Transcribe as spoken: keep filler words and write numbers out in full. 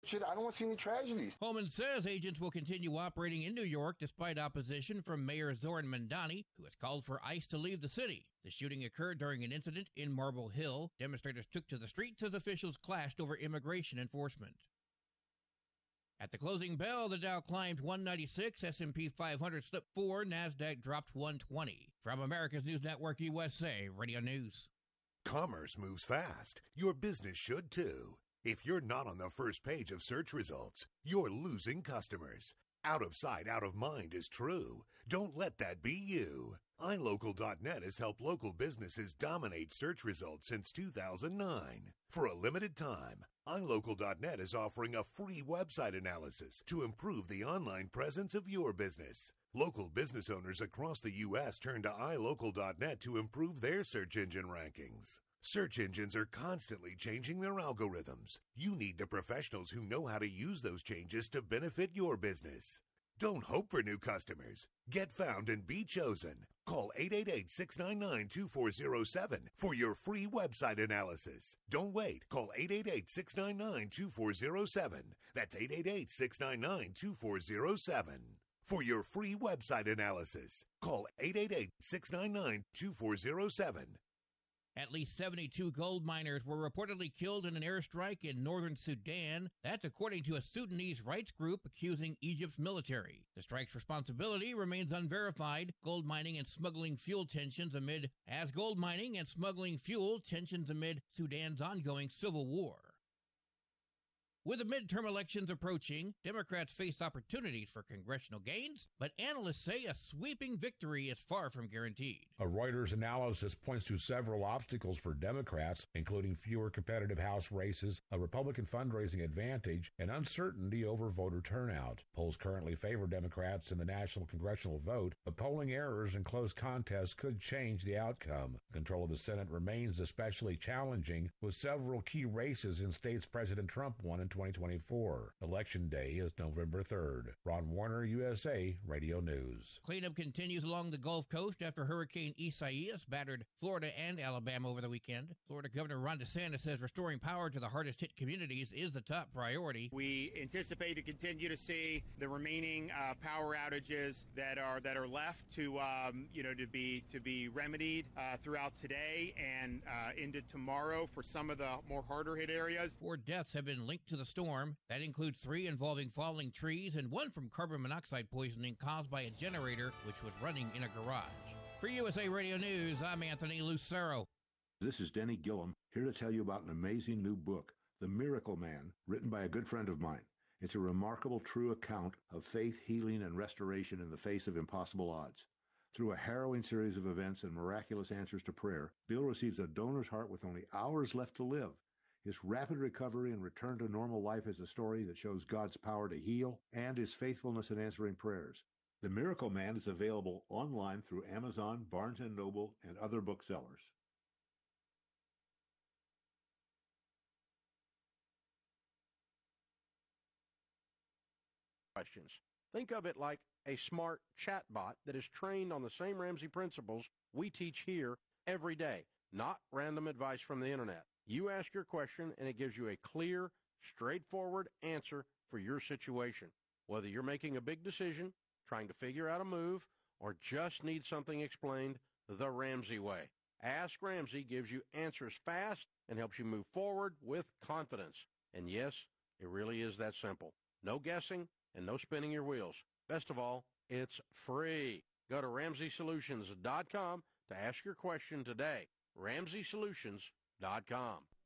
shit. I don't want to see any tragedies. Holman says agents will continue operating in New York despite opposition from Mayor Zoran Mandani, who has called for ICE to leave the city. The shooting occurred during an incident in Marble Hill. Demonstrators took to the streets as officials clashed over immigration enforcement. At the closing bell, the Dow climbed one ninety-six, S and P five hundred slipped four, NASDAQ dropped one twenty. From America's News Network U S A Radio News. Commerce moves fast. Your business should too. If you're not on the first page of search results, you're losing customers. Out of sight, out of mind is true. Don't let that be you. i local dot net has helped local businesses dominate search results since two thousand nine. For a limited time, i local dot net is offering a free website analysis to improve the online presence of your business. Local business owners across the U S turn to i local dot net to improve their search engine rankings. Search engines are constantly changing their algorithms. You need the professionals who know how to use those changes to benefit your business. Don't hope for new customers. Get found and be chosen. Call eight eight eight, six nine nine, two four zero seven for your free website analysis. Don't wait. Call eight eight eight, six nine nine, two four zero seven. That's eight eight eight, six nine nine, two four zero seven. For your free website analysis, call eight eight eight, six nine nine, two four zero seven. At least seventy-two gold miners were reportedly killed in an airstrike in northern Sudan. That's according to a Sudanese rights group accusing Egypt's military. The strike's responsibility remains unverified. Gold mining and smuggling fuel tensions amid as gold mining and smuggling fuel tensions amid Sudan's ongoing civil war. With the midterm elections approaching, Democrats face opportunities for congressional gains, but analysts say a sweeping victory is far from guaranteed. A Reuters analysis points to several obstacles for Democrats, including fewer competitive House races, a Republican fundraising advantage, and uncertainty over voter turnout. Polls currently favor Democrats in the national congressional vote, but polling errors and close contests could change the outcome. Control of the Senate remains especially challenging, with several key races in states President Trump won in twenty twenty-four. Election Day is November third. Ron Warner, U S A Radio News. Cleanup continues along the Gulf Coast after Hurricane Isaias battered Florida and Alabama over the weekend. Florida Governor Ron DeSantis says restoring power to the hardest-hit communities is the top priority. We anticipate to continue to see the remaining uh, power outages that are that are left to um, you know to be to be remedied uh, throughout today and uh, into tomorrow for some of the more harder-hit areas. Four deaths have been linked to the storm. That includes three involving falling trees and one from carbon monoxide poisoning caused by a generator which was running in a garage. For U S A Radio News, I'm Anthony Lucero. This is Denny Gillum, here to tell you about an amazing new book, The Miracle Man, written by a good friend of mine. It's a remarkable, true account of faith, healing, and restoration in the face of impossible odds. Through a harrowing series of events and miraculous answers to prayer, Bill receives a donor's heart with only hours left to live. His rapid recovery and return to normal life is a story that shows God's power to heal and his faithfulness in answering prayers. The Miracle Man is available online through Amazon, Barnes and Noble, and other booksellers. Questions. Think of it like a smart chatbot that is trained on the same Ramsey principles we teach here every day, not random advice from the internet. You ask your question, and it gives you a clear, straightforward answer for your situation. Whether you're making a big decision, trying to figure out a move, or just need something explained the Ramsey way. Ask Ramsey gives you answers fast and helps you move forward with confidence. And yes, it really is that simple. No guessing and no spinning your wheels. Best of all, it's free. Go to Ramsey Solutions dot com to ask your question today. Ramsey Solutions dot com.